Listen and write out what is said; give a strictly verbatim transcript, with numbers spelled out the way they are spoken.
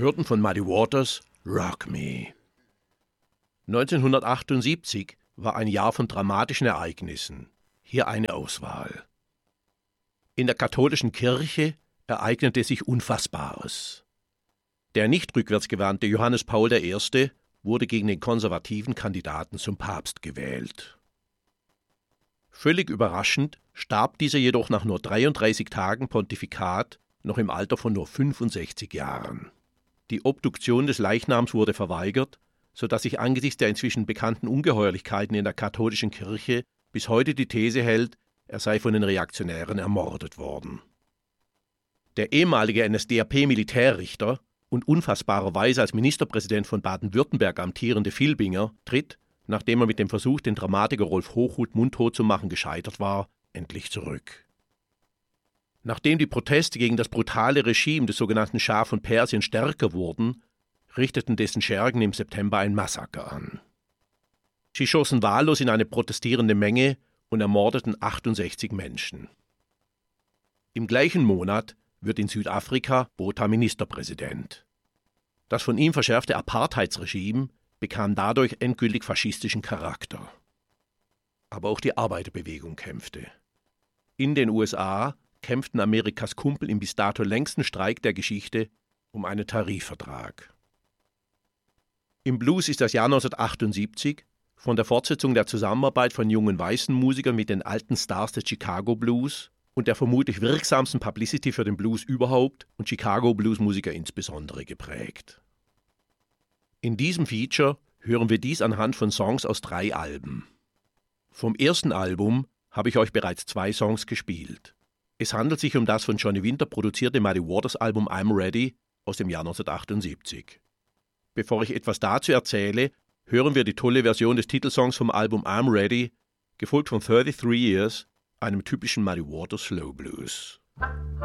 hörten von Muddy Waters Rock Me. neunzehnhundertachtundsiebzig war ein Jahr von dramatischen Ereignissen. Hier eine Auswahl. In der katholischen Kirche ereignete sich Unfassbares. Der nicht rückwärtsgewandte Johannes Paul der Erste wurde gegen den konservativen Kandidaten zum Papst gewählt. Völlig überraschend starb dieser jedoch nach nur dreiunddreißig Tagen Pontifikat noch im Alter von nur fünfundsechzig Jahren. Die Obduktion des Leichnams wurde verweigert, sodass sich angesichts der inzwischen bekannten Ungeheuerlichkeiten in der katholischen Kirche bis heute die These hält, er sei von den Reaktionären ermordet worden. Der ehemalige N S D A P-Militärrichter und unfassbarerweise als Ministerpräsident von Baden-Württemberg amtierende Vilbinger tritt, nachdem er mit dem Versuch, den Dramatiker Rolf Hochhuth mundtot zu machen, gescheitert war, endlich zurück. Nachdem die Proteste gegen das brutale Regime des sogenannten Schah von Persien stärker wurden, richteten dessen Schergen im September ein Massaker an. Sie schossen wahllos in eine protestierende Menge und ermordeten achtundsechzig Menschen. Im gleichen Monat wird in Südafrika Botha Ministerpräsident. Das von ihm verschärfte Apartheidsregime bekam dadurch endgültig faschistischen Charakter. Aber auch die Arbeiterbewegung kämpfte. In den U S A kämpften Amerikas Kumpel im bis dato längsten Streik der Geschichte um einen Tarifvertrag. Im Blues ist das Jahr neunzehnhundertachtundsiebzig von der Fortsetzung der Zusammenarbeit von jungen weißen Musikern mit den alten Stars des Chicago Blues und der vermutlich wirksamsten Publicity für den Blues überhaupt und Chicago Blues-Musiker insbesondere geprägt. In diesem Feature hören wir dies anhand von Songs aus drei Alben. Vom ersten Album habe ich euch bereits zwei Songs gespielt. Es handelt sich um das von Johnny Winter produzierte Muddy Waters Album I'm Ready aus dem Jahr neunzehnhundertachtundsiebzig. Bevor ich etwas dazu erzähle, hören wir die tolle Version des Titelsongs vom Album I'm Ready, gefolgt von thirty-three Years, einem typischen Muddy Waters Slow Blues.